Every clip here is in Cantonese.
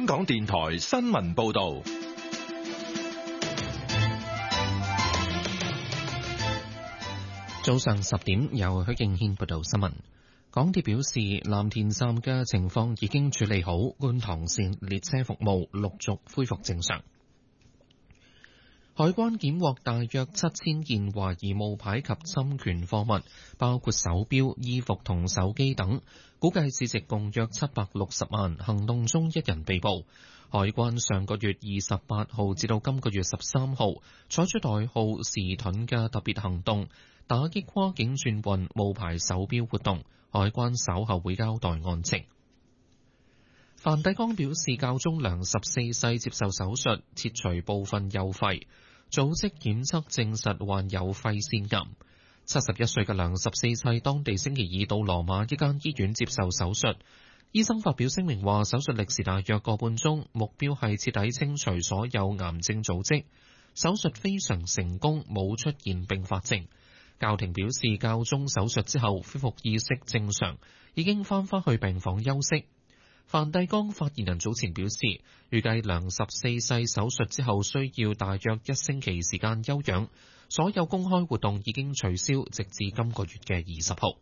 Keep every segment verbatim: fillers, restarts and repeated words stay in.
香港電台新聞報道。 早上十點，由許敬軒報道新聞。港鐵表示，藍田站嘅情況已經處理好，觀塘線列車服務陸續恢復正常。海關檢獲大約七千件懷疑冒牌及侵權貨物，包括手錶、衣服同手機等，估計市值共約七百六十萬。行動中一人被捕。海關上個月二十八號至到今個月十三號採取代號時盾嘅特別行動，打擊跨境轉運冒牌手錶活動。海關稍後會交代案情。梵蒂岡表示，教宗良十四世接受手術切除部分右肺，組織檢測證實患有肺腺癌。七十一歲嘅良十四世當地星期二到羅馬一間醫院接受手術，醫生發表聲明話，手術歷時大約個半鐘，目標係徹底清除所有癌症組織。手術非常成功，冇出現併發症。教廷表示，教宗手術之後恢復意識正常，已經翻返去病房休息。梵蒂岡發言人早前表示，預計良十四世手術之後需要大約一星期時間休養，所有公開活動已經取消，直至今個月嘅二十號。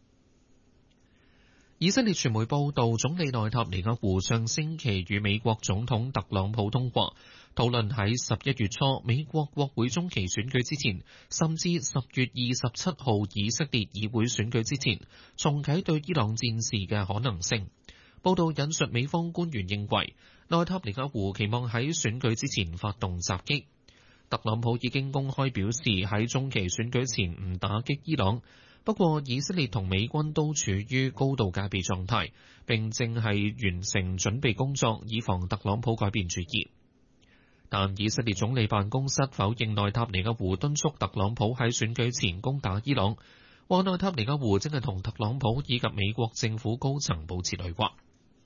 以色列傳媒報道，總理內塔尼亞胡上星期與美國總統特朗普通話，討論喺十一月初美國國會中期選舉之前，甚至十月二十七號以色列議會選舉之前，重啟對伊朗戰事嘅可能性。報道引述美方官員認為，內塔尼亞胡期望喺選舉之前發動襲擊。特朗普已經公開表示喺中期選舉前唔打擊伊朗，不過以色列同美軍都處於高度戒備狀態，並正係完成準備工作，以防特朗普改變主意。但以色列總理辦公室否認內塔尼亞胡敦促特朗普喺選舉前攻打伊朗，話內塔尼亞胡正係同特朗普以及美國政府高層保持對話。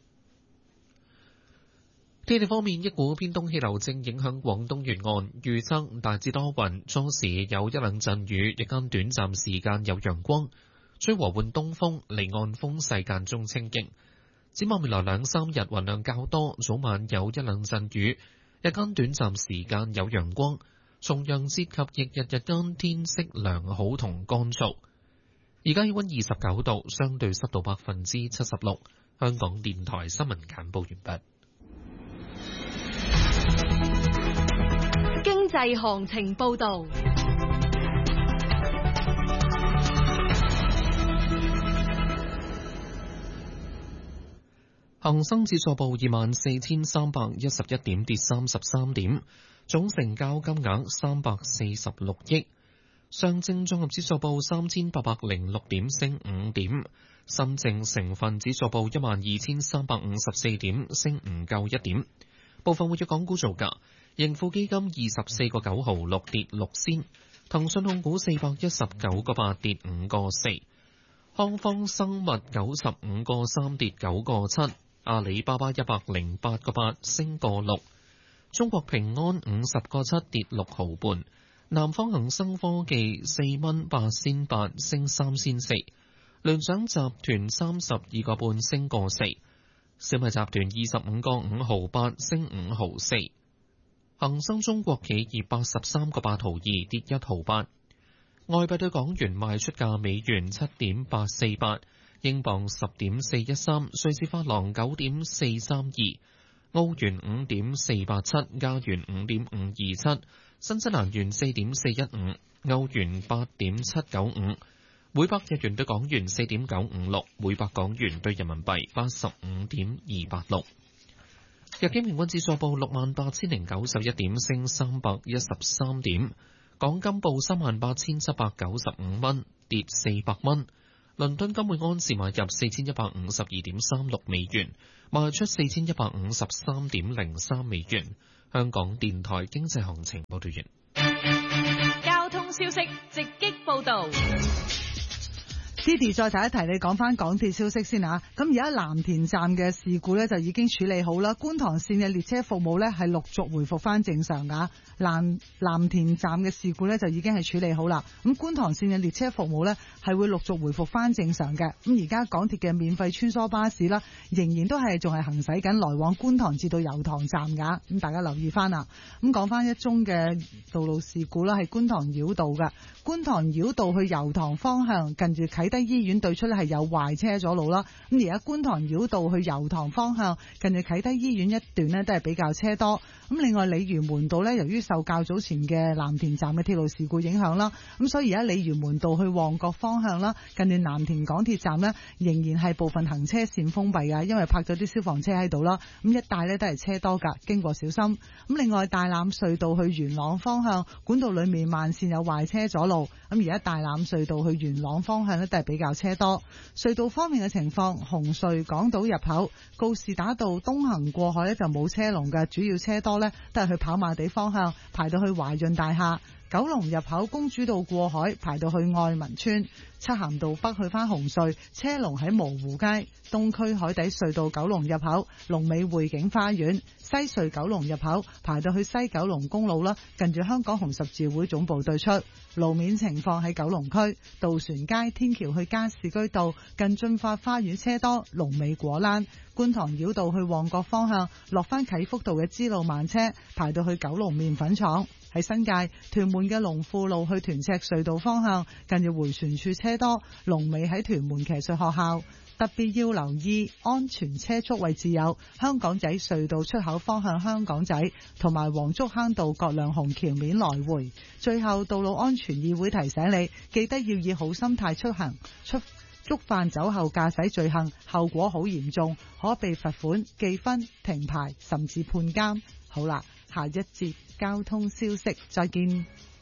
天氣方面，一股偏東氣流正影響廣東沿岸，預測大致多雲，初時有一兩陣雨，日間短暫時間有陽光，吹和緩東風，離岸風勢間中清勁。展望未來兩三日雲量較多，早晚有一兩陣雨，日間短暫時間有陽光。重陽節及翌日日間天色良好同乾燥。而家氣溫二十九度，相對濕度百分之七十六。香港電台新聞簡報完畢。 經濟行情報道。 恒生指數報二萬四千三百一十一點，跌三十三點，總成交金額三百四十六億。上證綜合指數報三千八百零六點，升五點。深證成分指數報一萬二千三百五十四點，升唔夠一點。部分活躍港股造價。盈富基金二十四個九毫六跌六仙，騰訊控股四百一十九個八跌五個四，康方生物九十五個三跌九個七，阿里巴巴一百零八個八升個六，中國平安五十個七跌六毫半，南方恒生科技四蚊八仙八升三仙四，聯想集團三十二個半升個四，小米集團二十五個五毫八升五毫四。恒生中國企業八十三個八毫二跌一毫八，外幣對港元賣出價美元七點八四八，英鎊十點四一三，瑞士法郎九點四三二，澳元五點四八七，加元五點五二七，新西蘭元四點四一五，歐元八點七九五，每百日元對港元四點九五六，每百港元對人民幣八十五點二八六。日經平均指數報六萬八千零九十一點，升三百一十三點。港金報三萬八千七百九十五蚊，跌四百蚊。倫敦金每安士買入四千一百五十二點三六美元，賣出四千一百五十三點零三美元。香港電台經濟行情報道完。 交通消息直擊報道。 Didi 再提一提，你講翻港鐵消息先嚇。咁而家藍田站嘅事故咧就已經處理好啦，觀塘線嘅列車服務咧係陸續回復翻正常㗎。藍藍田站嘅事故咧就已經係處理好啦。咁觀塘線嘅列車服務咧係會陸續回復翻正常嘅。咁而家港鐵嘅免費穿梭巴士啦，仍然都係仲係行駛緊來往觀塘至到油塘站㗎。咁大家留意翻啦。咁講翻一宗嘅道路事故啦，係觀塘繞道㗎。觀塘繞道去油塘方向，近住啟德醫院對出咧係有壞車阻路啦。咁而家觀塘繞道去油塘方向，近住啟德醫院一段呢都係比較車多。咁另外鯉魚門道呢，由於受較早前嘅藍田站嘅鐵路事故影響啦，咁所以而家鯉魚門道去旺角方向啦，近住藍田港鐵站呢，仍然係部分行車線封閉㗎，因為泊咗啲消防車喺度啦。咁一帶呢都係車多㗎，經過小心。咁另外大欖隧道去元朗方向，管道裏面慢線有壞車阻路。咁而家大欖隧道去元朗方向呢，都係比較車多。隧道方面嘅情況，紅隧港島入口告士打道東行過海呢就冇車龍嘅，主要車多呢都係去跑馬地方向，排到去華潤大廈。九龍入口公主道過海排到去愛民村，漆咸道北去返紅隧，車龍喺蕪湖街。東區海底隧道九龍入口龍尾匯景花園，西隧九龍入口排到去西九龍公路啦，近住香港紅十字會總部對出。路面情況喺九龍區渡船街天橋去加士居道近駿發花園車多，龍尾果欄。觀塘繞道去旺角方向落返啟福道嘅支路慢車排到去九龍麵粉廠。喺新界屯門嘅龍富路去屯赤隧道方向，近住回旋處車多，龍尾喺屯門騎術學校。特別要留意安全車速位置有香港仔隧道出口方向香港仔，同埋黃竹坑道葛量洪橋面來回。最後，道路安全議會提醒你，記得要以好心態出行，出觸犯酒後駕駛罪行，後果好嚴重，可被罰款、記分、停牌，甚至判監。好啦，下一節交通消息，再見。